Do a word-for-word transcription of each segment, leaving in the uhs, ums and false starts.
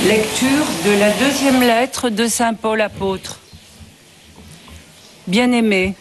Lecture de la deuxième lettre de saint Paul apôtre. Bien-aimés,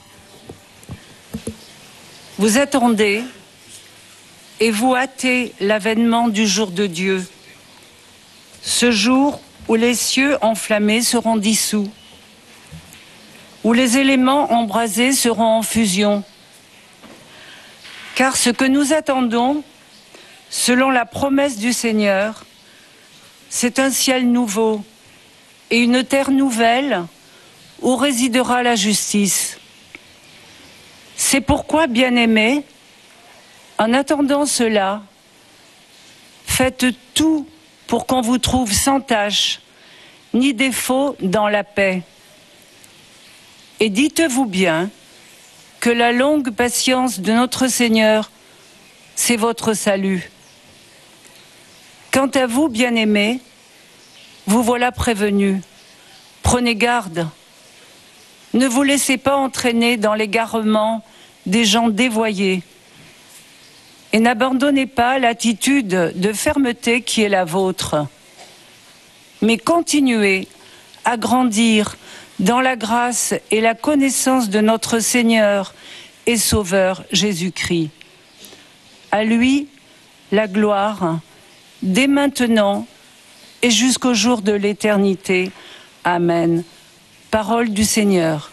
vous attendez et vous hâtez l'avènement du jour de Dieu, ce jour où les cieux enflammés seront dissous, où les éléments embrasés seront en fusion. Car ce que nous attendons, selon la promesse du Seigneur, c'est un ciel nouveau et une terre nouvelle où résidera la justice. C'est pourquoi, bien-aimés, en attendant cela, faites tout pour qu'on vous trouve sans tache, ni défaut dans la paix. Et dites-vous bien que la longue patience de notre Seigneur, c'est votre salut. Quant à vous, bien-aimés, vous voilà prévenus. Prenez garde. Ne vous laissez pas entraîner dans l'égarement des gens dévoyés. Et n'abandonnez pas l'attitude de fermeté qui est la vôtre. Mais continuez à grandir dans la grâce et la connaissance de notre Seigneur et Sauveur Jésus-Christ. À lui, la gloire, dès maintenant et jusqu'au jour de l'éternité. Amen. Parole du Seigneur.